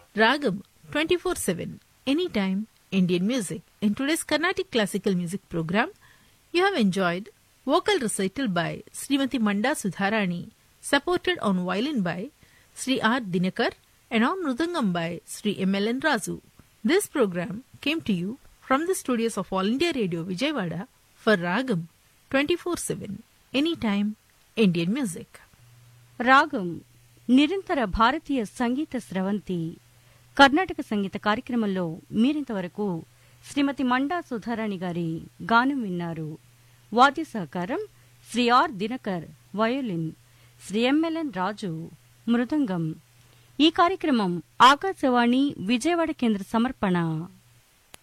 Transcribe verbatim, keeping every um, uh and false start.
Ragam twenty-four seven, anytime Indian music. In today's Carnatic classical music program, you have enjoyed vocal recital by Srimati Manda Sudharani, supported on violin by Sri R. Dinakar and on mridangam by Sri M L N Razu. This program came to you from the studios of All India Radio Vijayawada for Ragam twenty-four seven, anytime Indian music. రాగం నిరంతర భారతీయ సంగీత స్రవంతి కర్ణాటక సంగీత కార్యక్రమంలో మీరింతవరకు శ్రీమతి మండా సుధారాణి గారి గానం విన్నారు. వాద్య సహకారం Shri are Dinakar violin, Shri MLN రాజు మృదంగం. ఈ కార్యక్రమం ఆకాశవాణి విజయవాడ కేంద్ర సమర్పణ.